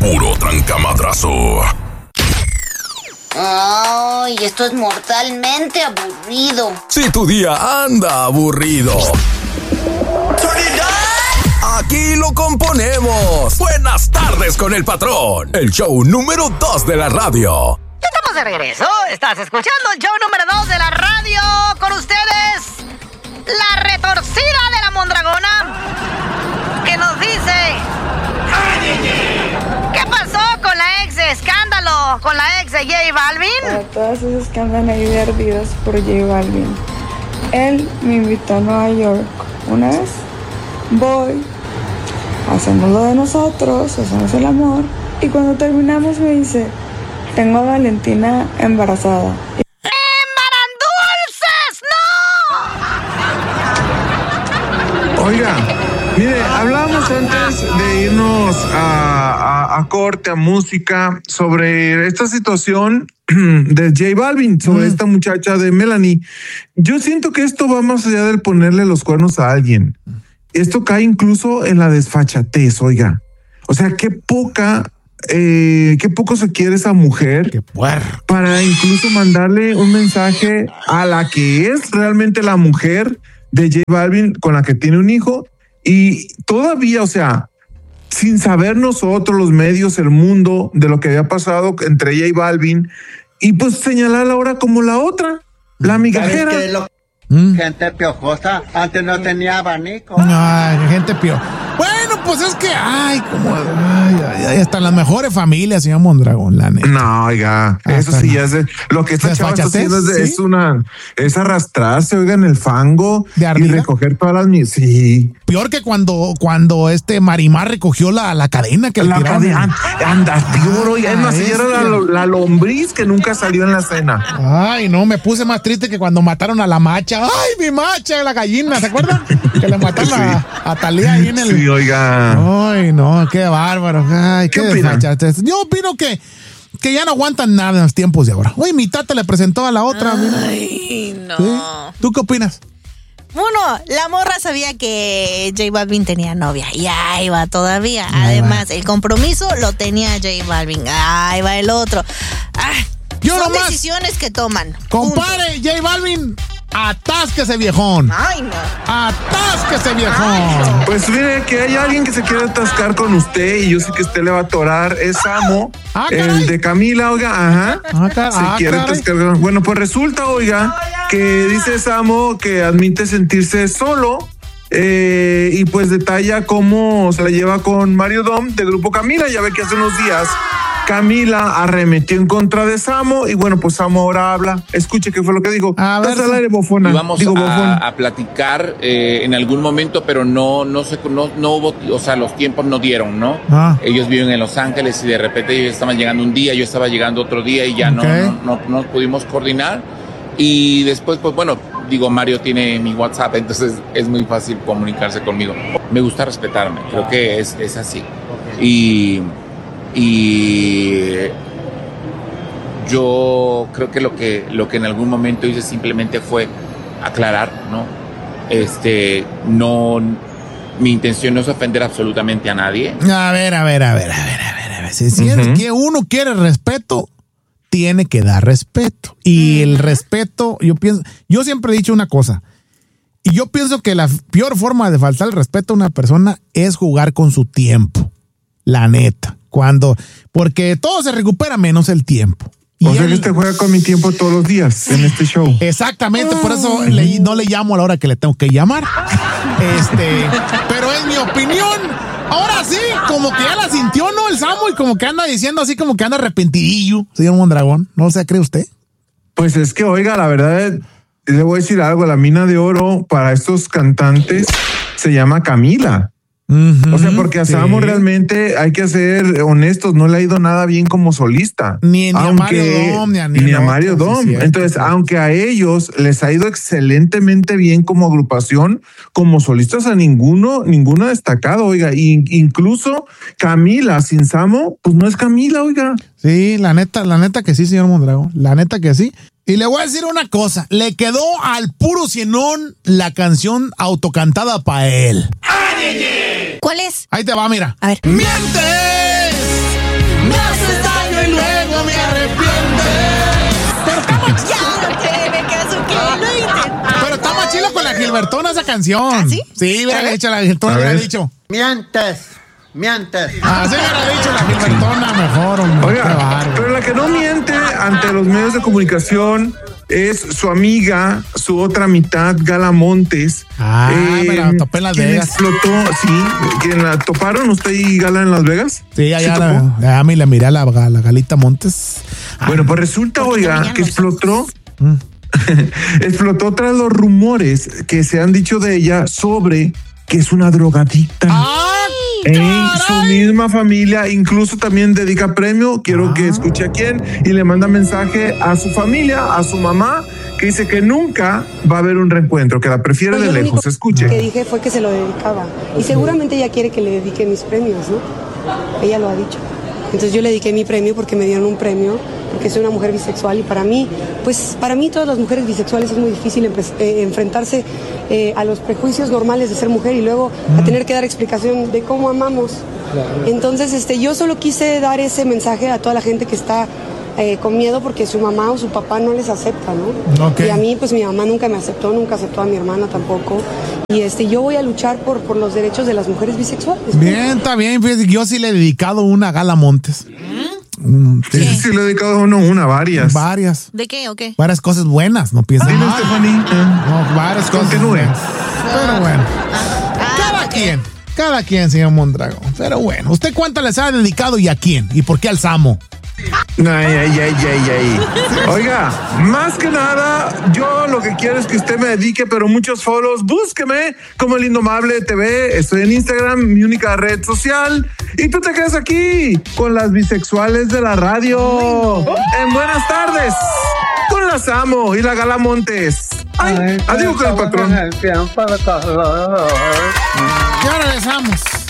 puro trancamadrazo. Ay, esto es mortalmente aburrido. Si tu día anda aburrido, aquí lo componemos. Buenas tardes con el patrón. El show número 2 de la radio. Ya estamos de regreso. Estás escuchando el show número 2 de la radio. Con ustedes, la retorcida de la Mondragona, que nos dice: ¿qué pasó con la ex de Escándalo? ¿Con la ex de J Balvin? Para todas esas que andan ahí de ardidas por J Balvin. Él me invitó a Nueva York una vez. Voy, hacemos lo de nosotros, hacemos el amor. Y cuando terminamos me dice: tengo a Valentina embarazada. ¡Embarandulces! ¡No! Oiga, mire, hablábamos antes de irnos a corte, a música, sobre esta situación de J Balvin, sobre esta muchacha de Melanie. Yo siento que esto va más allá del ponerle los cuernos a alguien. Esto cae incluso en la desfachatez, oiga. O sea, qué poco se quiere esa mujer para incluso mandarle un mensaje a la que es realmente la mujer de J Balvin, con la que tiene un hijo, y todavía, o sea, sin saber nosotros, los medios, el mundo, de lo que había pasado entre J Balvin, y pues señalarla ahora como la otra, la migajera. Gente piojosa, antes no tenía abanico. Ay, gente piojosa. Bueno, pues es que, hasta las mejores familias, señor Mondragón, la neta. No, oiga, eso sí ya es lo que esta chava está haciendo es arrastrarse, oiga, en el fango y recoger todas las... Sí. Peor que cuando Marimar recogió la cadena que le tiraron. Anda, peor, oiga, es más, era la lombriz que nunca salió en la cena. Ay, no, me puse más triste que cuando mataron a la macha. Ay, mi macha, la gallina, ¿se acuerdan? Que le mataron a Talía ahí en el... Sí, oiga. Ay, no, qué bárbaro. Ay, qué desfachatez. Yo opino que ya no aguantan nada en los tiempos de ahora. Uy, mi tata le presentó a la otra. Ay, mira. No. ¿Sí? ¿Tú qué opinas? Bueno, la morra sabía que J Balvin tenía novia y ahí va todavía. Además, el compromiso lo tenía J Balvin. Ahí va el otro. Son decisiones que toman. Compare, J Balvin, atásquese, viejón. Ay, no. Atásquese, viejón. Ay, no. Pues mire, que hay alguien que se quiere atascar con usted y yo sé que usted le va a atorar. Es Samo, el de Camila, oiga. Ajá. Se quiere atascar. Bueno, pues resulta, oiga, que dice Samo que admite sentirse solo. Y pues detalla cómo se la lleva con Mario Dom del grupo Camila. Ya ve que hace unos días Camila arremetió en contra de Samo y bueno, pues Samo ahora habla. Escuche qué fue lo que dijo. Bofona. Íbamos a platicar en algún momento, pero no hubo, o sea, los tiempos no dieron, ¿no? Ellos viven en Los Ángeles y de repente ellos estaban llegando un día, yo estaba llegando otro día y ya no pudimos coordinar. Y después, pues bueno, Mario tiene mi WhatsApp, entonces es muy fácil comunicarse conmigo. Me gusta respetarme, creo que es así. Y yo creo que lo que en algún momento hice simplemente fue aclarar, ¿no? Mi intención no es ofender absolutamente a nadie. A ver. Si es que uno quiere respeto, tiene que dar respeto. Y el respeto, yo siempre he dicho una cosa, y yo pienso que la peor forma de faltar el respeto a una persona es jugar con su tiempo. La neta. Porque todo se recupera menos el tiempo. O sea que usted juega con mi tiempo todos los días en este show. Exactamente, por eso no le llamo a la hora que le tengo que llamar. Pero es mi opinión. Ahora sí, como que ya la sintió, ¿no? El Samo, y como que anda diciendo así, como que anda arrepentidillo, señor Mondragón. ¿No se cree usted? Pues es que, oiga, la verdad, le voy a decir algo. La mina de oro para estos cantantes se llama Camila. O sea, porque a Samo realmente, hay que ser honestos, no le ha ido nada bien como solista. Ni a Mario Dom, ni a Mario Dom. Entonces, aunque a ellos les ha ido excelentemente bien como agrupación, como solistas a ninguno ha destacado, oiga. Incluso Camila sin Samo, pues no es Camila, oiga. Sí, la neta que sí, señor Mondragón. La neta que sí. Y le voy a decir una cosa, le quedó al puro cienón la canción autocantada para él. ¿Cuál es? Ahí te va, mira. A ver. ¡Mientes! Gilbertona esa canción. ¿Ah, sí? Sí, hubiera dicho la Gilbertona, hubiera dicho. Mientes. Así hubiera dicho la Gilbertona mejor, hombre. Oiga, pero la que no miente ante los medios de comunicación es su amiga, su otra mitad, Gala Montes. Me la topé en Las Vegas. Explotó, sí. ¿Quién la toparon? ¿Usted y Gala en Las Vegas? Sí, allá me la miré a la Galita Montes. Bueno, pues resulta, oiga, que explotó. Explotó tras los rumores que se han dicho de ella sobre que es una drogadicta. Su misma familia incluso también dedica premio. Quiero que escuche a quién y le manda mensaje a su familia, a su mamá, que dice que nunca va a haber un reencuentro, que la prefiere de lejos. Escuche. Lo que dije fue que se lo dedicaba y seguramente ella quiere que le dedique mis premios, ¿no? Ella lo ha dicho. Entonces yo le dediqué mi premio porque me dieron un premio, porque soy una mujer bisexual y para mí todas las mujeres bisexuales es muy difícil enfrentarse a los prejuicios normales de ser mujer y luego a tener que dar explicación de cómo amamos. Entonces yo solo quise dar ese mensaje a toda la gente que está con miedo porque su mamá o su papá no les acepta, ¿no? Okay. Y a mí, pues mi mamá nunca me aceptó, nunca aceptó a mi hermana tampoco. Y yo voy a luchar por los derechos de las mujeres bisexuales. Bien, está bien. Yo sí le he dedicado una a Gala Montes. Sí, le he dedicado varias. Varias. ¿De qué o qué? Varias cosas buenas, no piensen. No, varias cosas. Continúe. Pero bueno. Cada quien, señor Mondragón. Pero bueno, ¿usted cuánto les ha dedicado y a quién? ¿Y por qué al Samo? Oiga, más que nada, yo lo que quiero es que usted me dedique, pero muchos follows. Búsqueme como El Indomable TV. Estoy en Instagram, mi única red social. Y tú te quedas aquí con las bisexuales de la radio. En Buenas Tardes, con la Samo y la Gala Montes. Adiós con el patrón. Ya regresamos.